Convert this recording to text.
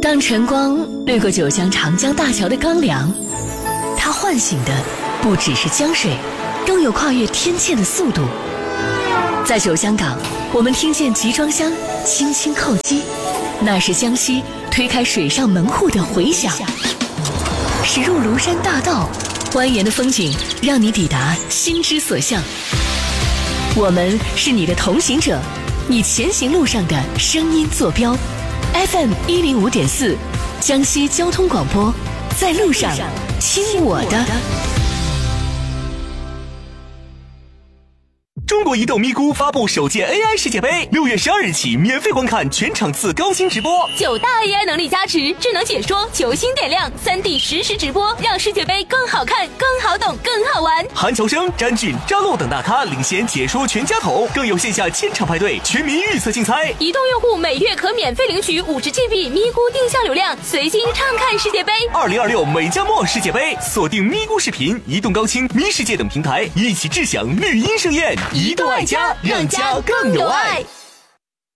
当晨光掠过九江长江大桥的钢梁，它唤醒的不只是江水，更有跨越天堑的速度。在九江港，我们听见集装箱轻轻叩击，那是江西推开水上门户的回响。驶入庐山大道，蜿蜒的风景让你抵达心之所向。我们是你的同行者，你前行路上的声音坐标。FM 105.4，江西交通广播，在路上听我的。 中国移动咪咕发布首届 AI 世界杯，6月12日起免费观看全场次高清直播 ，9大 AI 能力加持，智能解说，球星点亮，3D 实时直播，让世界杯更好看、更好懂、更好玩。 韩乔生、詹俊、张璐等大咖领衔解说全家桶，更有线下千场派对、全民预测竞猜。 移动用户每月可免费领取50GB 咪咕定向流量，随心畅看世界杯。 2026美加墨世界杯，锁定咪咕视频、移动高清、咪世界等平台，一起智享绿茵盛宴。移动爱家，让家更有爱。